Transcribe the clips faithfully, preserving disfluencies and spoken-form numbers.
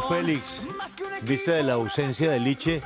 Félix, vista de la ausencia de Liche,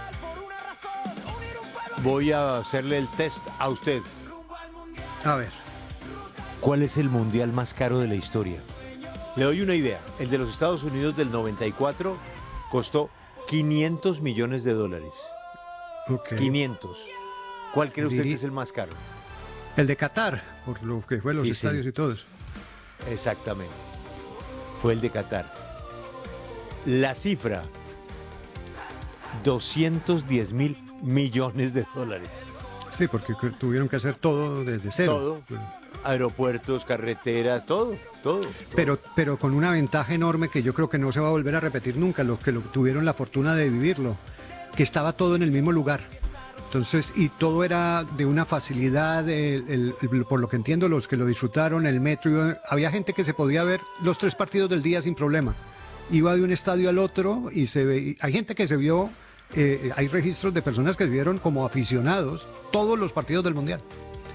voy a hacerle el test a usted. A ver. ¿Cuál es el mundial más caro de la historia? Le doy una idea. El de los Estados Unidos del noventa y cuatro costó quinientos millones de dólares. Okay. quinientos. ¿Cuál cree usted Diri- que es el más caro? El de Qatar, por lo que fue los Sí, estadios sí. y todo eso. Exactamente. Fue el de Qatar. La cifra, doscientos diez mil millones de dólares. Sí, porque que- tuvieron que hacer todo desde cero. Todo. Aeropuertos, carreteras, todo, todo. Pero, pero con una ventaja enorme que yo creo que no se va a volver a repetir nunca, los que lo, tuvieron la fortuna de vivirlo, que estaba todo en el mismo lugar. Entonces, y todo era de una facilidad, el- el- el- por lo que entiendo, los que lo disfrutaron, el metro, había gente que se podía ver los tres partidos del día sin problema. Iba de un estadio al otro y se ve, hay gente que se vio, eh, hay registros de personas que vieron como aficionados todos los partidos del Mundial.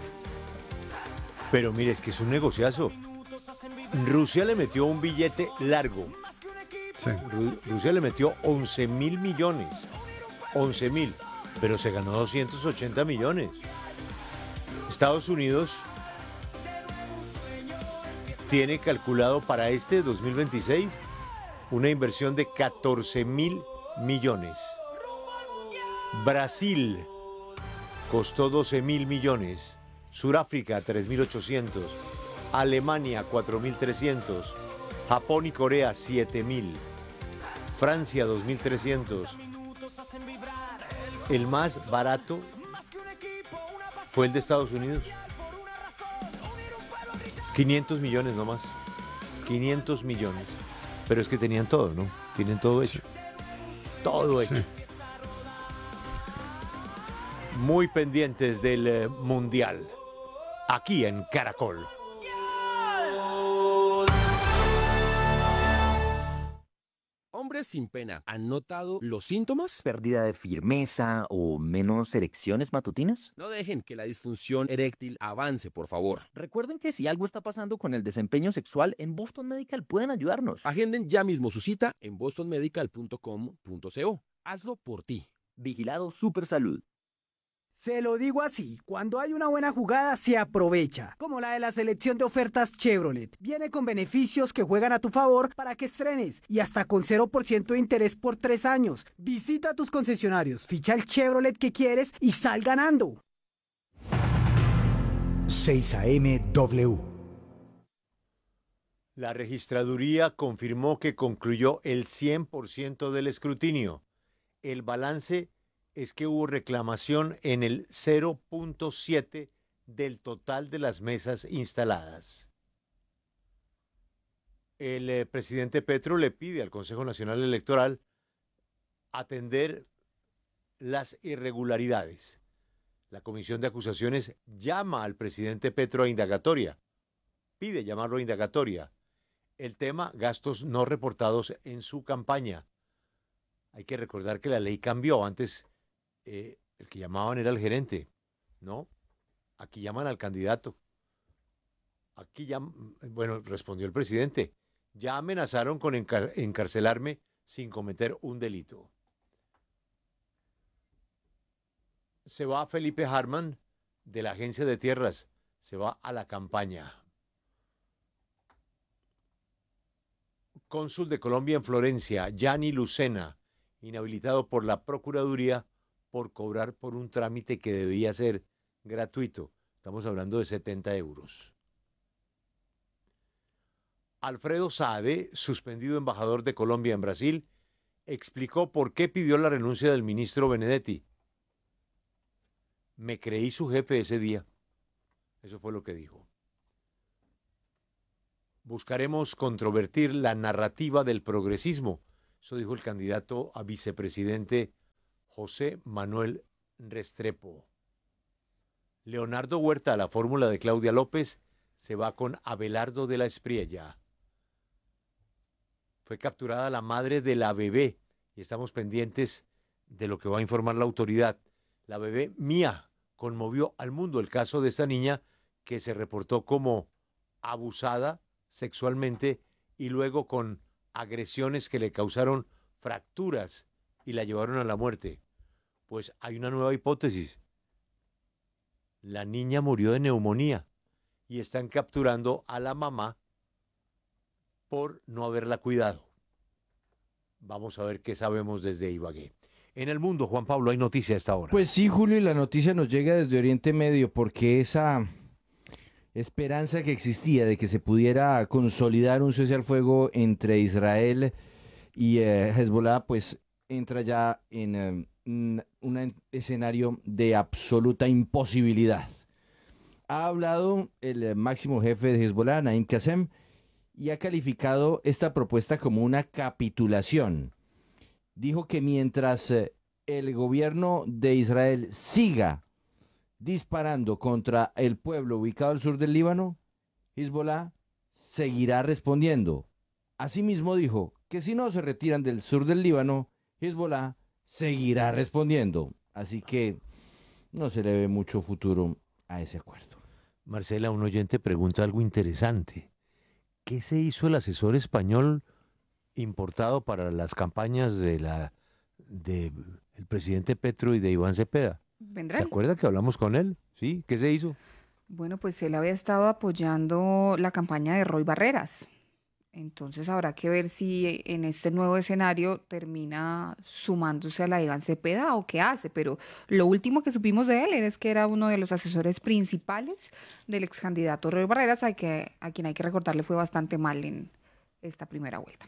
Pero mire, es que es un negociazo. Rusia le metió un billete largo. Sí. Ru- Rusia le metió once mil millones. once mil. Pero se ganó doscientos ochenta millones. Estados Unidos tiene calculado para este dos mil veintiséis una inversión de catorce mil millones. Brasil costó doce mil millones. Suráfrica tres mil ochocientos. Alemania cuatro mil trescientos. Japón y Corea siete mil. Francia dos mil trescientos. El más barato fue el de Estados Unidos. quinientos millones nomás. quinientos millones. Pero es que tenían todo, ¿no? Tienen todo hecho. Todo hecho. Sí. Muy pendientes del eh, Mundial. Aquí en Caracol. Hombres sin pena, ¿han notado los síntomas? ¿Pérdida de firmeza o menos erecciones matutinas? No dejen que la disfunción eréctil avance, por favor. Recuerden que si algo está pasando con el desempeño sexual, en Boston Medical pueden ayudarnos. Agenden ya mismo su cita en boston medical punto com punto co. Hazlo por ti. Vigilado Super Salud. Se lo digo así, cuando hay una buena jugada se aprovecha, como la de la selección de ofertas Chevrolet. Viene con beneficios que juegan a tu favor para que estrenes y hasta con cero por ciento de interés por tres años. Visita tus concesionarios, ficha el Chevrolet que quieres y sal ganando. seis A M W. La registraduría confirmó que concluyó el cien por ciento del escrutinio. El balance es que hubo reclamación en el cero punto siete del total de las mesas instaladas. El eh, presidente Petro le pide al Consejo Nacional Electoral atender las irregularidades. La Comisión de Acusaciones llama al presidente Petro a indagatoria, pide llamarlo a indagatoria. El tema, gastos no reportados en su campaña. Hay que recordar que la ley cambió. Antes eh, el que llamaban era el gerente, ¿no? Aquí llaman al candidato. Aquí ya, bueno, respondió el presidente. Ya amenazaron con encar- encarcelarme sin cometer un delito. Se va Felipe Harman de la Agencia de Tierras, se va a la campaña. Cónsul de Colombia en Florencia, Gianni Lucena, inhabilitado por la Procuraduría por cobrar por un trámite que debía ser gratuito. Estamos hablando de setenta euros. Alfredo Saade, suspendido embajador de Colombia en Brasil, explicó por qué pidió la renuncia del ministro Benedetti. Me creí su jefe ese día. Eso fue lo que dijo. Buscaremos controvertir la narrativa del progresismo. Eso dijo el candidato a vicepresidente José Manuel Restrepo. Leonardo Huerta, a la fórmula de Claudia López, se va con Abelardo de la Espriella. Fue capturada la madre de la bebé y estamos pendientes de lo que va a informar la autoridad. La bebé Mía conmovió al mundo el caso de esta niña que se reportó como abusada sexualmente y luego con agresiones que le causaron fracturas y la llevaron a la muerte. Pues hay una nueva hipótesis. La niña murió de neumonía y están capturando a la mamá por no haberla cuidado. Vamos a ver qué sabemos desde Ibagué. En el mundo, Juan Pablo, hay noticia a esta hora. Pues sí, Julio, y la noticia nos llega desde Oriente Medio porque esa esperanza que existía de que se pudiera consolidar un cese al fuego entre Israel y eh, Hezbollah, pues entra ya en eh, un, un escenario de absoluta imposibilidad. Ha hablado el eh, máximo jefe de Hezbollah, Naim Qassem, y ha calificado esta propuesta como una capitulación. Dijo que mientras eh, el gobierno de Israel siga disparando contra el pueblo ubicado al sur del Líbano, Hezbollah seguirá respondiendo. Asimismo dijo que si no se retiran del sur del Líbano, Hezbollah seguirá respondiendo. Así que no se le ve mucho futuro a ese acuerdo. Marcela, un oyente pregunta algo interesante. ¿Qué se hizo el asesor español importado para las campañas de la de el presidente Petro y de Iván Cepeda? ¿Vendrá? ¿Se acuerda que hablamos con él? ¿Sí? ¿Qué se hizo? Bueno, pues él había estado apoyando la campaña de Roy Barreras. Entonces habrá que ver si en este nuevo escenario termina sumándose a la de Iván Cepeda o qué hace. Pero lo último que supimos de él es que era uno de los asesores principales del ex candidato Roy Barreras, a, que, a quien hay que recordarle fue bastante mal en esta primera vuelta.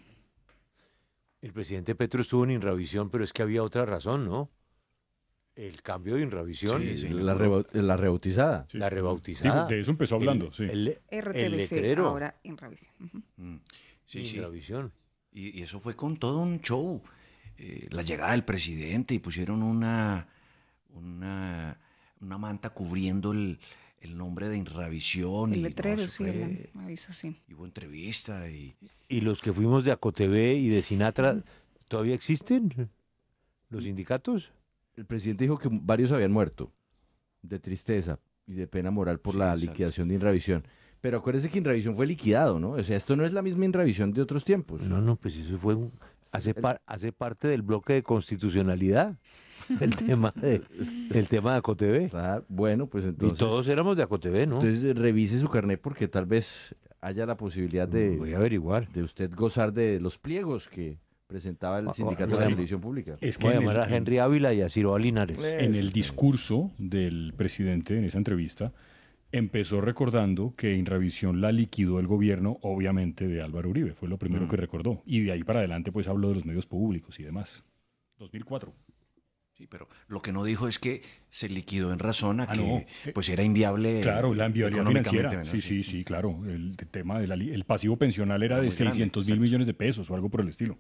El presidente Petro estuvo en Inravisión, pero es que había otra razón, ¿no? El cambio de Inravisión. Sí, sí, la, reba la rebautizada. Sí. La rebautizada. Digo, de eso empezó hablando, el, sí. El, R T V C, el letrero. ahora Inravisión. Uh-huh. Mm, sí, sí. Inravisión. Y, y eso fue con todo un show. Eh, la llegada del presidente y pusieron una, una, una manta cubriendo el, el nombre de Inravisión. El y, letrero, no, sí, fue, el aviso, sí. Y hubo entrevista. Y, y los que fuimos de Acotv y de Sinatra, ¿todavía existen los sindicatos? El presidente dijo que varios habían muerto de tristeza y de pena moral por Sí, la exacto. liquidación de Inravisión. Pero acuérdese que Inravisión fue liquidado, ¿no? O sea, esto no es la misma Inravisión de otros tiempos. No, no, pues eso fue un, hace, par, hace parte del bloque de constitucionalidad, el tema de, el tema de Acotv. Ah, bueno, pues entonces... Y todos éramos de Acotv, ¿no? Entonces revise su carnet porque tal vez haya la posibilidad de, Voy a averiguar. de usted gozar de los pliegos que presentaba el Ah, sindicato ah, de la ah, televisión pública. Es que Voy a en el- llamar a Henry Ávila y a Ciro Linares. En el discurso del presidente en esa entrevista, empezó recordando que Inravisión la liquidó el gobierno, obviamente, de Álvaro Uribe. Fue lo primero Mm. que recordó. Y de ahí para adelante, pues habló de los medios públicos y demás. dos mil cuatro. sí, pero lo que no dijo es que se liquidó en razón a Ah, que no. pues era inviable. Claro, la inviabilidad económicamente, financiera. ¿no? Sí, sí, sí, claro. El te- tema del el pasivo pensional era Era de muy grande, seiscientos mil exacto. millones de pesos o algo por el estilo.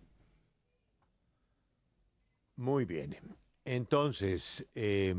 Muy bien. Entonces, eh,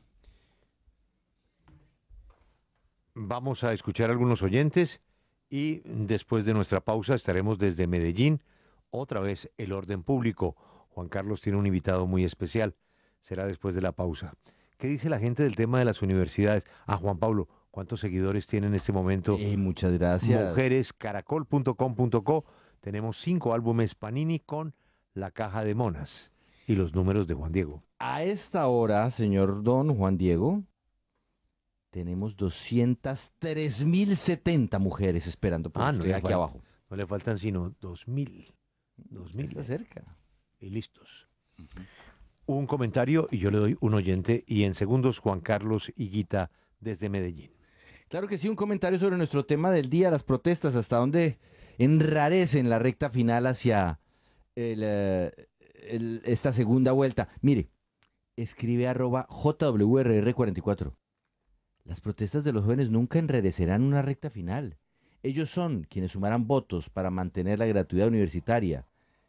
vamos a escuchar a algunos oyentes y después de nuestra pausa estaremos desde Medellín, otra vez el orden público. Juan Carlos tiene un invitado muy especial. Será después de la pausa. ¿Qué dice la gente del tema de las universidades? Ah, Juan Pablo, ¿cuántos seguidores tiene en este momento? Eh, muchas gracias. mujeres caracol punto com punto co. Tenemos cinco álbumes Panini con La Caja de Monas y los números de Juan Diego. A esta hora, señor don Juan Diego, tenemos doscientas tres mil setenta mujeres esperando por Ah, no usted le aquí falta. abajo. No le faltan sino dos mil. Dos mil. Está cerca. Y listos. Un comentario y yo le doy un oyente y en segundos Juan Carlos Higuita desde Medellín. Claro que sí, un comentario sobre nuestro tema del día, las protestas, hasta donde enrarecen la recta final hacia el, eh, el- esta segunda vuelta. Mire, escribe arroba J W R R cuarenta y cuatro. Las protestas de los jóvenes nunca enrarecerán una recta final. Ellos son quienes sumarán votos para mantener la gratuidad universitaria.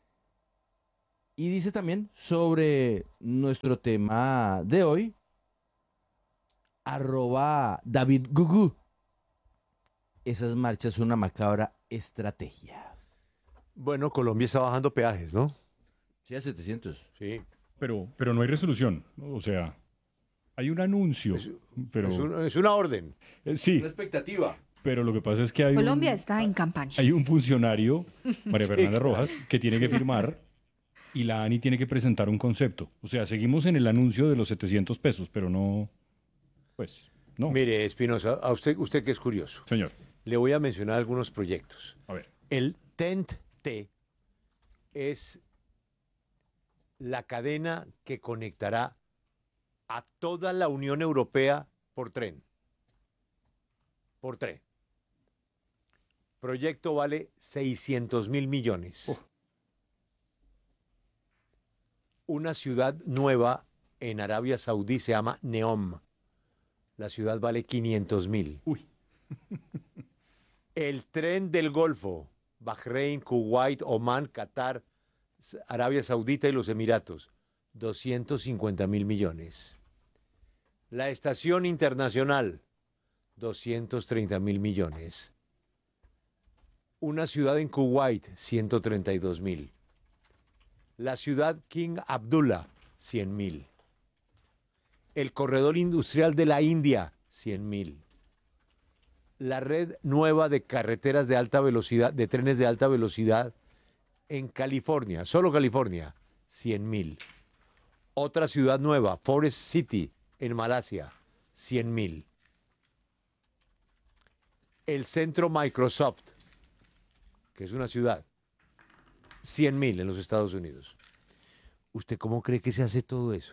Y dice también sobre nuestro tema de hoy, arroba David Gugu. Esas marchas son una macabra estrategia. Bueno, Colombia está bajando peajes, ¿no? Sí, a setecientos. Sí. Pero, pero no hay resolución. ¿No? O sea, hay un anuncio. Es- pero, Es, un- es una orden. eh, sí, expectativa. Pero lo que pasa es que hay Colombia un, está en campaña. hay un funcionario, María Fernanda Sí, Rojas, que tiene que firmar y la ANI tiene que presentar un concepto. O sea, seguimos en el anuncio de los setecientos pesos, pero no, pues, no. Mire, Espinosa, a usted, usted que es curioso. Señor. Le voy a mencionar algunos proyectos. A ver. El T E N T es la cadena que conectará a toda la Unión Europea por tren. Por tren. Proyecto vale seiscientos mil millones. Uf. Una ciudad nueva en Arabia Saudí se llama Neom. La ciudad vale quinientos mil. Uy. El tren del Golfo, Bahrein, Kuwait, Omán, Qatar, Arabia Saudita y los Emiratos, doscientos cincuenta mil millones. La estación internacional, doscientos treinta mil millones. Una ciudad en Kuwait, ciento treinta y dos mil. La ciudad King Abdullah, cien mil. El corredor industrial de la India, cien mil. La red nueva de carreteras de alta velocidad, de trenes de alta velocidad en California, solo California, cien mil. Otra ciudad nueva, Forest City, en Malasia, cien mil. El centro Microsoft, que es una ciudad, cien mil en los Estados Unidos. ¿Usted cómo cree que se hace todo eso?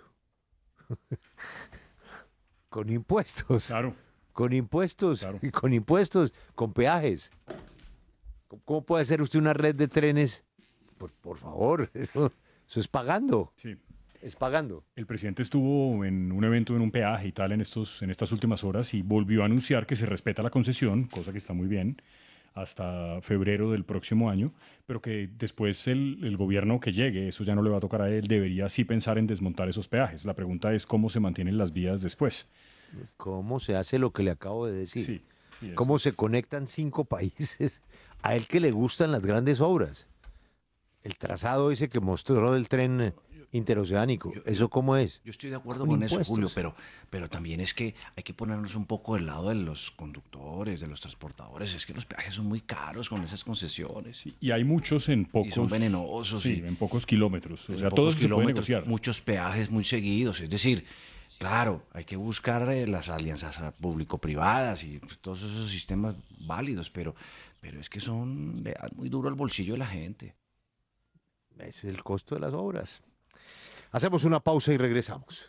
Con impuestos. Claro. Con impuestos, Claro. y con impuestos, con peajes. ¿Cómo puede hacer usted una red de trenes? Por, por favor, eso, eso es pagando. Sí. Es pagando. El presidente estuvo en un evento en un peaje y tal en, estos, en estas últimas horas y volvió a anunciar que se respeta la concesión, cosa que está muy bien, hasta febrero del próximo año, pero que después el, el gobierno que llegue, eso ya no le va a tocar a él, debería sí pensar en desmontar esos peajes. La pregunta es cómo se mantienen las vías después. ¿Cómo se hace lo que le acabo de decir? Sí, sí, eso ¿Cómo es. se conectan cinco países? A él que le gustan las grandes obras. El trazado ese que mostró del tren interoceánico. Yo- yo- ¿Eso cómo es? Yo estoy de acuerdo Con con eso, impuestos. Julio, pero, pero también es que hay que ponernos un poco del lado de los conductores, de los transportadores. Es que los peajes son muy caros con esas concesiones. Y hay muchos en pocos... son venenosos, Sí, y- en pocos kilómetros. O En sea, pocos todo eso se puede kilómetros, negociar. muchos peajes muy seguidos. Es decir, claro, hay que buscar eh, las alianzas ah, público-privadas y todos esos sistemas válidos, pero, pero es que son, le dan muy duro al bolsillo de la gente. Ese es el costo de las obras. Hacemos una pausa y regresamos.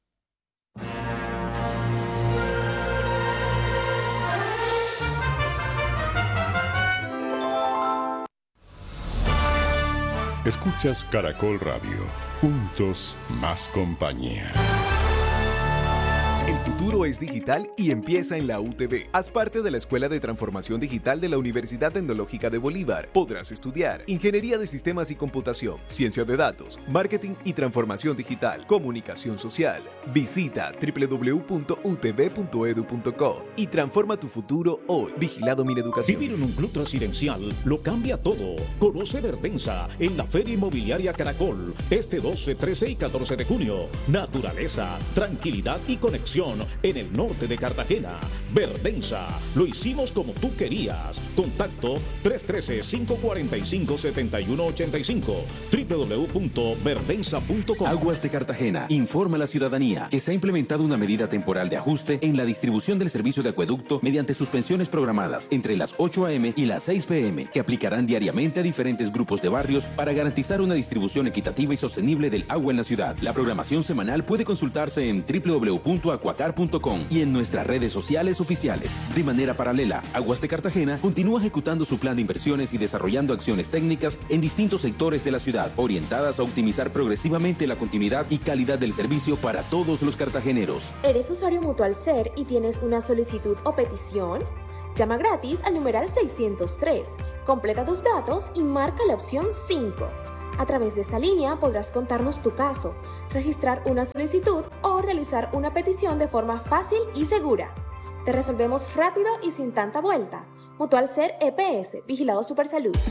Escuchas Caracol Radio. Juntos más compañía. El futuro es digital y empieza en la U T B. Haz parte de la Escuela de Transformación Digital de la Universidad Tecnológica de Bolívar. Podrás estudiar Ingeniería de Sistemas y Computación, Ciencia de Datos, Marketing y Transformación Digital, Comunicación Social. Visita doble u doble u doble u punto u t b punto e d u punto co y transforma tu futuro hoy. Vigilado Mineducación. Vivir en un club residencial lo cambia todo. Conoce Verdensa en la Feria Inmobiliaria Caracol este doce, trece y catorce de junio. Naturaleza, tranquilidad y conexión en el norte de Cartagena. Verdensa, lo hicimos como tú querías. Contacto tres uno tres, cinco cuatro cinco, siete uno ocho cinco, doble u doble u doble u punto verdensa punto com. Aguas de Cartagena informa a la ciudadanía que se ha implementado una medida temporal de ajuste en la distribución del servicio de acueducto mediante suspensiones programadas entre las ocho a eme y las seis pe eme que aplicarán diariamente a diferentes grupos de barrios para garantizar una distribución equitativa y sostenible del agua en la ciudad. La programación semanal puede consultarse en doble u doble u doble u punto acuacar punto com y en nuestras redes sociales oficiales. De manera paralela, Aguas de Cartagena continúa ejecutando su plan de inversiones y desarrollando acciones técnicas en distintos sectores de la ciudad, orientadas a optimizar progresivamente la continuidad y calidad del servicio para todos los cartageneros. ¿Eres usuario Mutual Ser y tienes una solicitud o petición? Llama gratis al numeral seiscientos tres, completa tus datos y marca la opción cinco. A través de esta línea podrás contarnos tu caso, registrar una solicitud o realizar una petición de forma fácil y segura. Te resolvemos rápido y sin tanta vuelta. Mutual Ser E P S, Vigilado Supersalud.